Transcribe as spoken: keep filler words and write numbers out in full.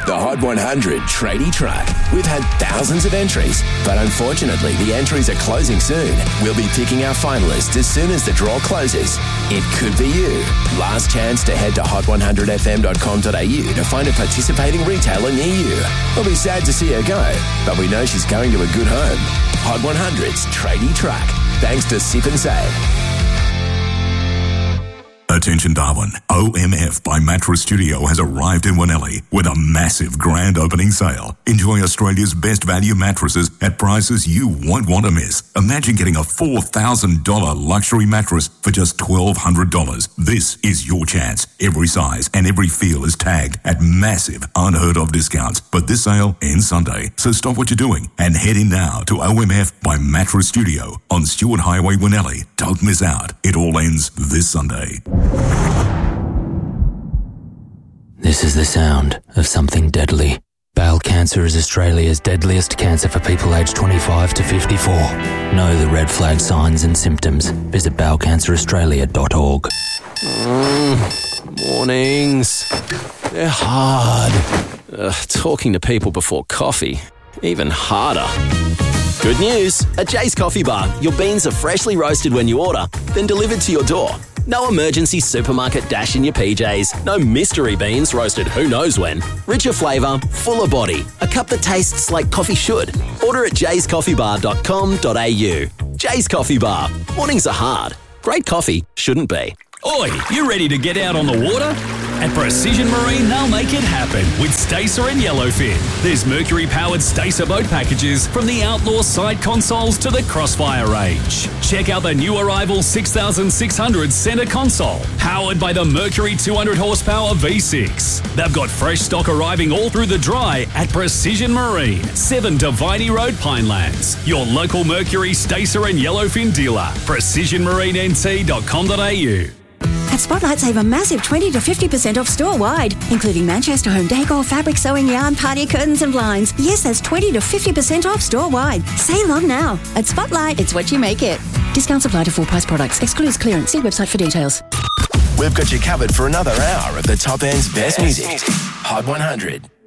The Hot one hundred Tradie Truck. We've had thousands of entries, but unfortunately the entries are closing soon. We'll be picking our finalists as soon as the draw closes. It could be you. Last chance to head to hot one hundred f m dot com dot a u to find a participating retailer near you. We'll be sad to see her go, but we know she's going to a good home. Hot one hundred's Tradie Truck. Thanks to Sip and Save. Attention Darwin, O M F by Mattress Studio has arrived in Winnelli with a massive grand opening sale. Enjoy Australia's best value mattresses at prices you won't want to miss. Imagine getting a four thousand dollars luxury mattress for just twelve hundred dollars. This is your chance. Every size and every feel is tagged at massive, unheard of discounts. But this sale ends Sunday, so stop what you're doing and head in now to O M F by Mattress Studio on Stewart Highway, Winnelli. Don't miss out. It all ends this Sunday. This is the sound of something deadly. Bowel cancer is Australia's deadliest cancer for people aged twenty-five to fifty-four. Know the red flag signs and symptoms. Visit bowel cancer australia dot org. Mm, mornings. They're hard. Uh, talking to people before coffee, even harder. Good news. At Jay's Coffee Bar, your beans are freshly roasted when you order, then delivered to your door. No emergency supermarket dash in your P Js. No mystery beans roasted who knows when. Richer flavour, fuller body. A cup that tastes like coffee should. Order at jays coffee bar dot com dot a u. Jay's Coffee Bar. Mornings are hard. Great coffee shouldn't be. Oi, you ready to get out on the water? At Precision Marine, they'll make it happen with Stacer and Yellowfin. There's Mercury-powered Stacer boat packages from the Outlaw side consoles to the Crossfire range. Check out the new arrival six thousand six hundred centre console, powered by the Mercury two hundred horsepower V six. They've got fresh stock arriving all through the dry at Precision Marine, seven Diviney Road, Pinelands. Your local Mercury, Stacer and Yellowfin dealer. precision marine n t dot com dot a u. At Spotlight, save a massive twenty to fifty percent off store-wide, including Manchester home decor, fabric, sewing, yarn, party curtains and blinds. Yes, that's twenty to fifty percent off store-wide. Save on now. At Spotlight, it's what you make it. Discounts apply to full-price products. Excludes clearance. See website for details. We've got you covered for another hour of the top end's best music. Hot one hundred.